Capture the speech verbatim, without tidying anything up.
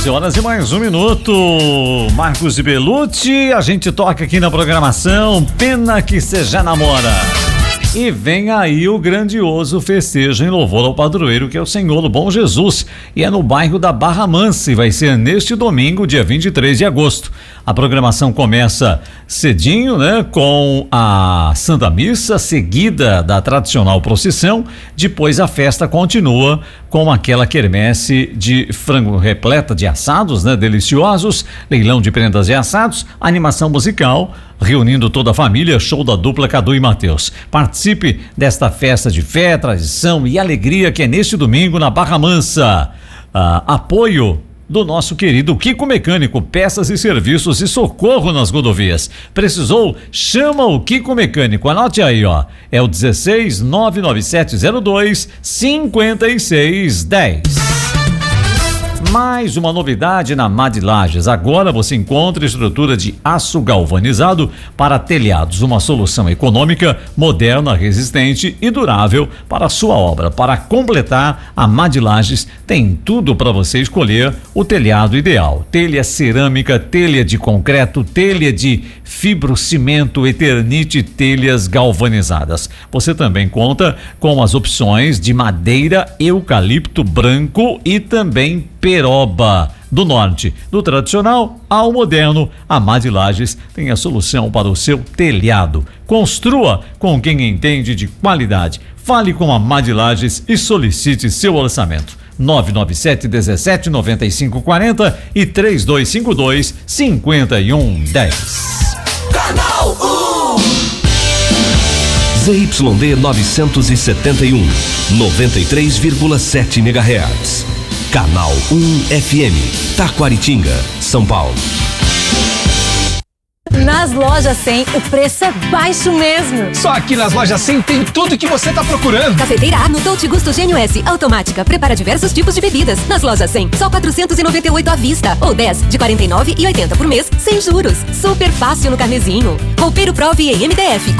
onze horas e mais um minuto. Marcos e Belucci, a gente toca aqui na programação Pena que Cê Já Namora. E vem aí o grandioso festejo em louvor ao padroeiro, que é o Senhor do Bom Jesus, e é no bairro da Barra Mansa, e vai ser neste domingo, dia vinte e três de agosto. A programação começa cedinho, né, com a Santa Missa, seguida da tradicional procissão. Depois a festa continua com aquela quermesse de frango repleta de assados, né, deliciosos, leilão de prendas e assados, animação musical, reunindo toda a família, show da dupla Cadu e Matheus. Participe desta festa de fé, tradição e alegria que é neste domingo na Barra Mansa. Ah, apoio do nosso querido Kiko Mecânico, peças e serviços e socorro nas rodovias. Precisou? Chama o Kiko Mecânico. Anote aí, ó. É o dezesseis nove nove sete zero dois cinco seis um zero. Mais uma novidade na Mad Lages. Agora você encontra estrutura de aço galvanizado para telhados, uma solução econômica, moderna, resistente e durável para a sua obra. Para completar, a Mad Lages tem tudo para você escolher o telhado ideal: telha cerâmica, telha de concreto, telha de fibrocimento, Eternite, telhas galvanizadas. Você também conta com as opções de madeira, eucalipto branco e também peroba. Do norte, do tradicional ao moderno, a Mad Lages tem a solução para o seu telhado. Construa com quem entende de qualidade. Fale com a Mad Lages e solicite seu orçamento. nove nove sete um sete nove cinco quatro zero e três dois cinco dois cinco um um zero. Canal um. Z Y D novecentos e setenta e um, noventa e três vírgula sete megahertz. Canal um F M, Taquaritinga, São Paulo. Nas lojas cem, o preço é baixo mesmo. Só aqui nas lojas cem tem tudo que você tá procurando. Cafeteira A no Dolce Gusto Gênio S, automática, prepara diversos tipos de bebidas. Nas lojas cem, só quatrocentos e noventa e oito à vista, ou dez de quarenta e nove e oitenta por mês, sem juros. Super fácil no carnezinho. Roupeiro Prove em M D F.